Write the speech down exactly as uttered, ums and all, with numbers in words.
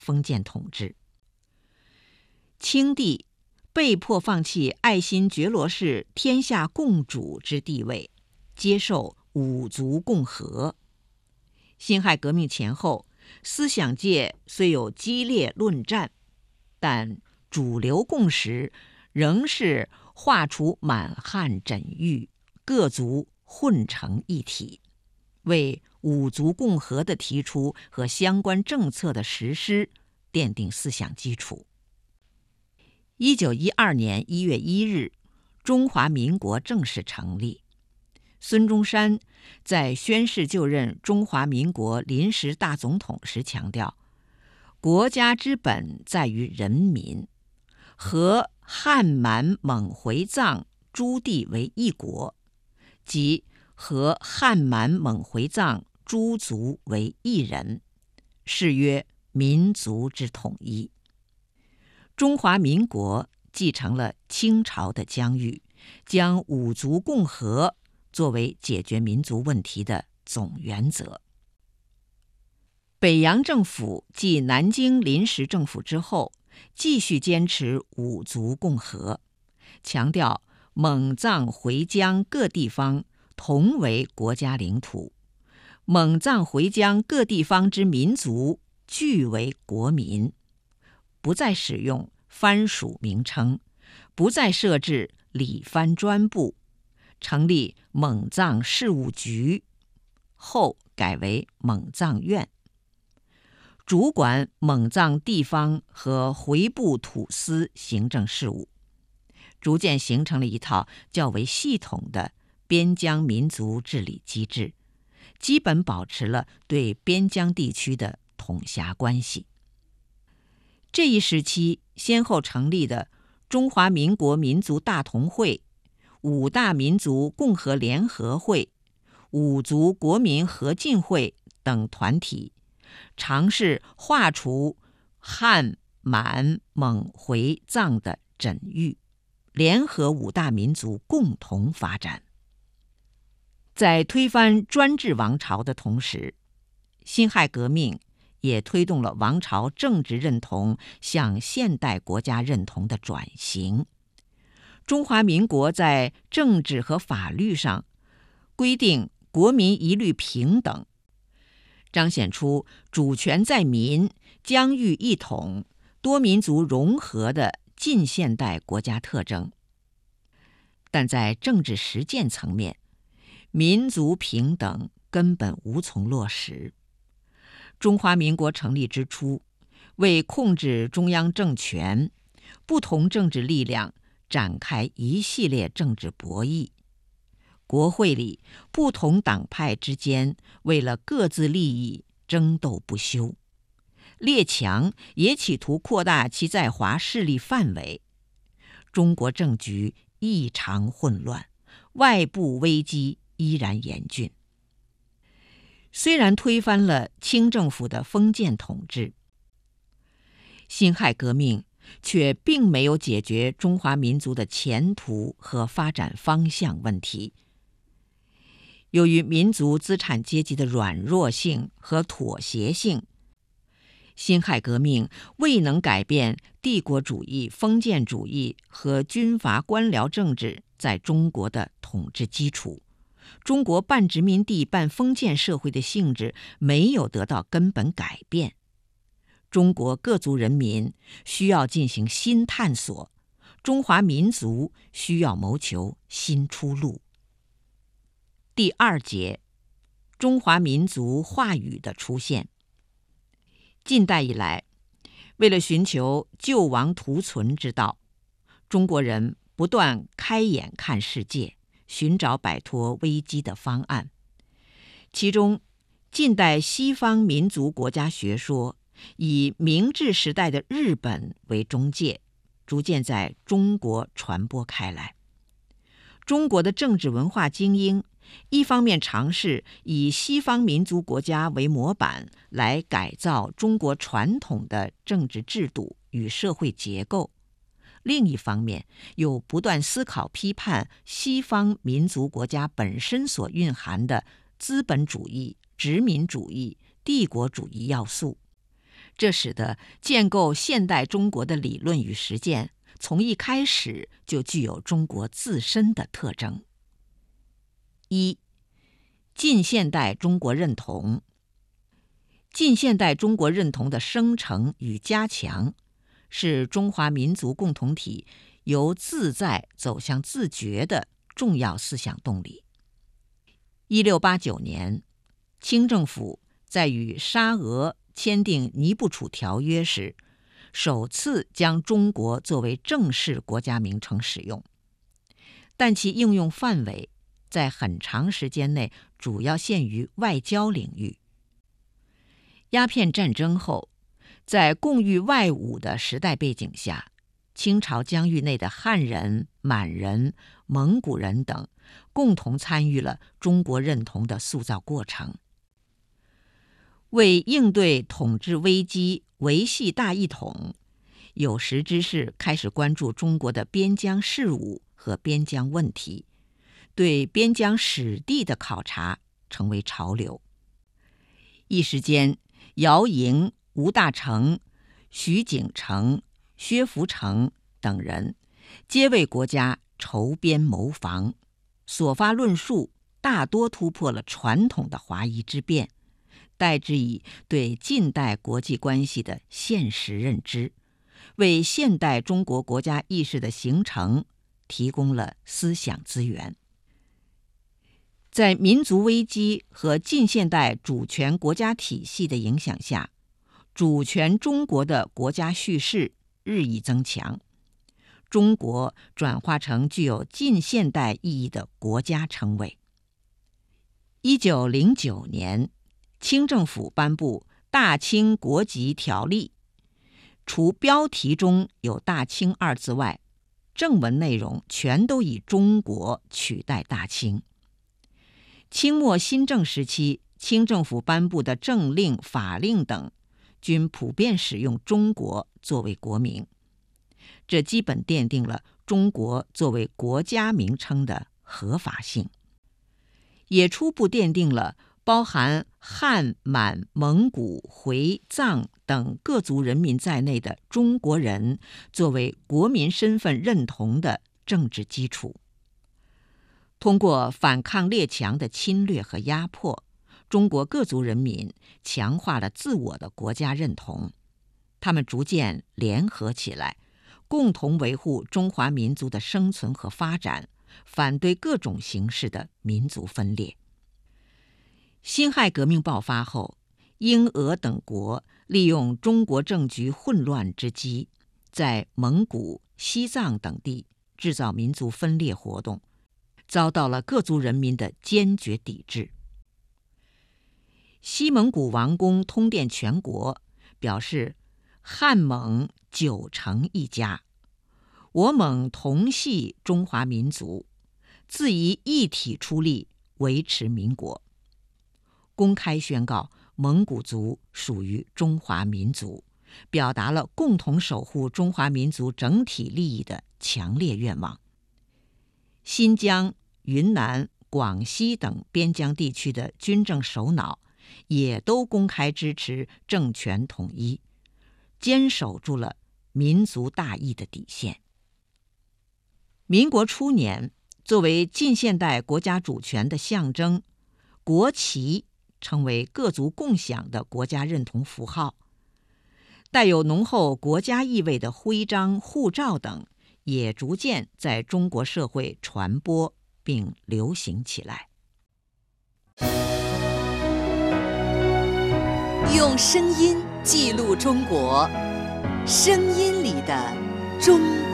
封建统治。清帝被迫放弃爱新觉罗氏天下共主之地位，接受五族共和。辛亥革命前后，思想界虽有激烈论战，但主流共识仍是划除满汉枕域，各族混成一体，为五族共和的提出和相关政策的实施奠定思想基础。一九一二年一月一日，中华民国正式成立。孙中山在宣誓就任中华民国临时大总统时强调，国家之本在于人民，和汉满蒙回藏诸地为一国，即和汉满蒙回藏诸族为一人，是曰民族之统一。中华民国继承了清朝的疆域，将五族共和作为解决民族问题的总原则。北洋政府继南京临时政府之后，继续坚持五族共和，强调蒙藏回疆各地方同为国家领土，蒙藏回疆各地方之民族俱为国民，不再使用藩属名称，不再设置理藩专部，成立蒙藏事务局，后改为蒙藏院，主管蒙藏地方和回部土司行政事务，逐渐形成了一套较为系统的边疆民族治理机制，基本保持了对边疆地区的统辖关系。这一时期先后成立的中华民国民族大同会、五大民族共和联合会、五族国民合进会等团体，尝试划除汉满蒙回藏的枕域，联合五大民族共同发展。在推翻专制王朝的同时，辛亥革命也推动了王朝政治认同向现代国家认同的转型。中华民国在政治和法律上规定国民一律平等，彰显出主权在民、疆域一统、多民族融合的近现代国家特征。但在政治实践层面，民族平等根本无从落实。中华民国成立之初，为控制中央政权，不同政治力量展开一系列政治博弈。国会里不同党派之间为了各自利益争斗不休，列强也企图扩大其在华势力范围。中国政局异常混乱，外部危机依然严峻。虽然推翻了清政府的封建统治，辛亥革命却并没有解决中华民族的前途和发展方向问题。由于民族资产阶级的软弱性和妥协性，辛亥革命未能改变帝国主义、封建主义和军阀官僚政治在中国的统治基础。中国半殖民地半封建社会的性质没有得到根本改变。中国各族人民需要进行新探索，中华民族需要谋求新出路。第二节，中华民族话语的出现。近代以来，为了寻求救亡图存之道，中国人不断开眼看世界，寻找摆脱危机的方案。其中，近代西方民族国家学说以明治时代的日本为中介，逐渐在中国传播开来。中国的政治文化精英一方面尝试以西方民族国家为模板来改造中国传统的政治制度与社会结构，另一方面又不断思考批判西方民族国家本身所蕴含的资本主义、殖民主义、帝国主义要素， 这使得建构现代中国的理论与实践从一开始就具有中国自身的特征。一、近现代中国认同。近现代中国认同的生成与加强，是中华民族共同体由自在走向自觉的重要思想动力。一六八九年，清政府在与沙俄签订尼布楚条约时，首次将中国作为正式国家名称使用，但其应用范围在很长时间内主要限于外交领域。鸦片战争后，在共御外侮的时代背景下，清朝疆域内的汉人、满人、蒙古人等共同参与了中国认同的塑造过程。为应对统治危机、维系大一统，有识之士开始关注中国的边疆事务和边疆问题，对边疆史地的考察成为潮流。一时间，姚莹、吴大成、徐景成、薛福成等人皆为国家筹边谋防，所发论述大多突破了传统的华夷之辩，代之以对近代国际关系的现实认知，为现代中国国家意识的形成提供了思想资源。在民族危机和近现代主权国家体系的影响下，主权中国的国家叙事日益增强，中国转化成具有近现代意义的国家称谓。一九零九年，清政府颁布《大清国籍条例》，除标题中有大清二字外，正文内容全都以中国取代大清。清末新政时期，清政府颁布的政令、法令等均普遍使用中国作为国名，这基本奠定了中国作为国家名称的合法性，也初步奠定了包含汉、满、蒙古、回、藏等各族人民在内的中国人作为国民身份认同的政治基础。通过反抗列强的侵略和压迫，中国各族人民强化了自我的国家认同，他们逐渐联合起来，共同维护中华民族的生存和发展，反对各种形式的民族分裂。辛亥革命爆发后，英俄等国利用中国政局混乱之机，在蒙古、西藏等地制造民族分裂活动，遭到了各族人民的坚决抵制。西蒙古王公通电全国，表示汉蒙九成一家，我蒙同系中华民族，自以一体出力维持民国，公开宣告蒙古族属于中华民族，表达了共同守护中华民族整体利益的强烈愿望。新疆、云南、广西等边疆地区的军政首脑也都公开支持政权统一，坚守住了民族大义的底线。民国初年，作为近现代国家主权的象征，国旗成为各族共享的国家认同符号，带有浓厚国家意味的徽章、护照等也逐渐在中国社会传播并流行起来。 用声音记录中国，声音里的中国。